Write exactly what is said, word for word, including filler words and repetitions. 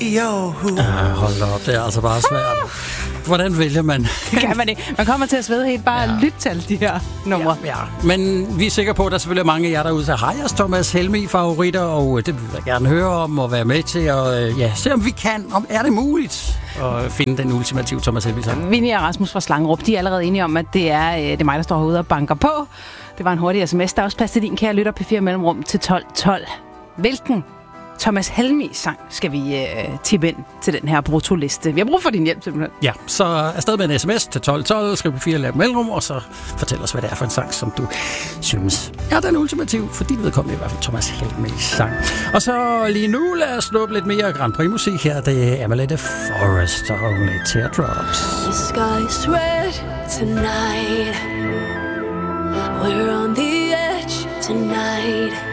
Jo. Ja, hold op, det er altså bare svært. Hvordan vælger man? Det kan man ikke. Man kommer til at svede helt bare ja. lytte til alle de her numre. Ja, ja, men vi er sikre på, at der selvfølgelig er mange af jer derude, der har jeres Thomas Helmig-favoritter, og det vil jeg gerne høre om og være med til at ja, se, om vi kan, om er det muligt at finde den ultimative Thomas Helmig-sang. Vinnie og Rasmus fra Slangerup, de er allerede enige om, at det er, det er mig, der står herude og banker på. Det var en hurtig sms. Der er også plads til din kære lytter P fire Mellemrum til tolv tolv. Hvilken Thomas Helmig-sang skal vi øh, tippe ind til den her brutoliste? Vi har brug for din hjælp, simpelthen. Ja, så afsted med en sms til tolv tolv, skriv P fire Mellemrum, og så fortæl os, hvad det er for en sang, som du synes er den ultimative, for dit vedkommende i hvert fald Thomas Helmig-sang. Og så lige nu, lad os snuppe lidt mere Grand Prix-musik her. Det er Amalette Forest og Only Teardrops. The sky's red tonight. We're on the edge tonight.